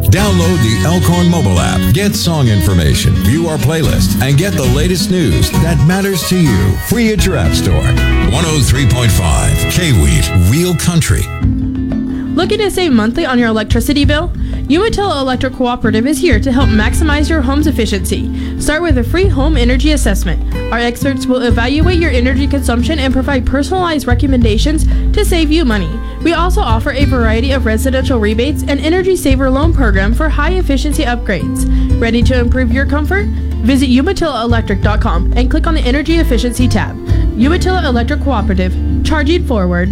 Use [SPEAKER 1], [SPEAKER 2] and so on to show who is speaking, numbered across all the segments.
[SPEAKER 1] Download the Elkhorn mobile app. Get song information, view our playlist, and get the latest news that matters to you. Free at your app store. 103.5 K-Wheat, Real Country.
[SPEAKER 2] Looking to save monthly on your electricity bill? Umatilla Electric Cooperative is here to help maximize your home's efficiency. Start with a free home energy assessment. Our experts will evaluate your energy consumption and provide personalized recommendations to save you money. We also offer a variety of residential rebates and energy saver loan program for high efficiency upgrades. Ready to improve your comfort? Visit UmatillaElectric.com and click on the Energy Efficiency tab. Umatilla Electric Cooperative, charging forward.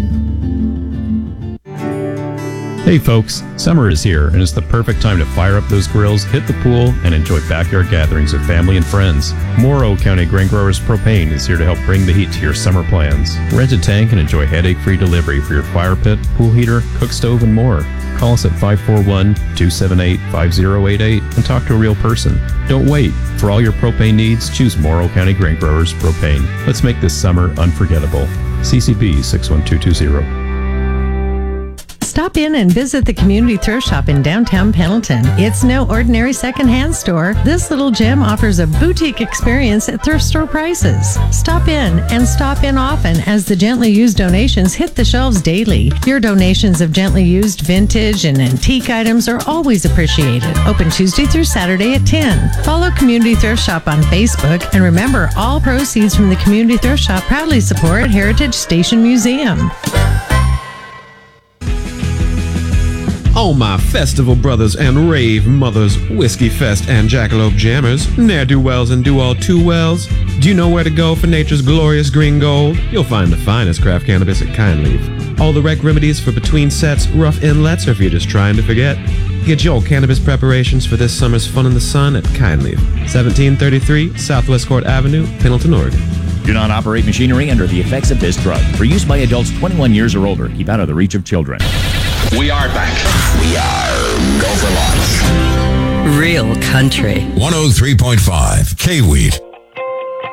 [SPEAKER 3] Hey folks, summer is here and it's the perfect time to fire up those grills, hit the pool, and enjoy backyard gatherings with family and friends. Morrow County Grain Growers Propane is here to help bring the heat to your summer plans. Rent a tank and enjoy headache-free delivery for your fire pit, pool heater, cook stove, and more. Call us at 541-278-5088 and talk to a real person. Don't wait. For all your propane needs, choose Morrow County Grain Growers Propane. Let's make this summer unforgettable. CCB 61220.
[SPEAKER 4] Stop in and visit the Community Thrift Shop in downtown Pendleton. It's no ordinary secondhand store. This little gem offers a boutique experience at thrift store prices. Stop in and stop in often as the gently used donations hit the shelves daily. Your donations of gently used vintage and antique items are always appreciated. Open Tuesday through Saturday at 10. Follow Community Thrift Shop on Facebook, and remember, all proceeds from the Community Thrift Shop proudly support Heritage Station Museum.
[SPEAKER 5] All my festival brothers and rave mothers, Whiskey Fest and Jackalope Jammers, ne'er-do-wells and do-all-too-wells. Do you know where to go for nature's glorious green gold? You'll find the finest craft cannabis at Kindleaf. All the rec remedies for between sets, rough inlets, or if you're just trying to forget. Get your cannabis preparations for this summer's fun in the sun at Kindleaf, 1733 Southwest Court Avenue, Pendleton, Oregon.
[SPEAKER 6] Do not operate machinery under the effects of this drug. For use by adults 21 years or older. Keep out of the reach of children.
[SPEAKER 1] We are back. We are Go for Life.
[SPEAKER 4] Real Country.
[SPEAKER 1] 103.5 K-Wheat.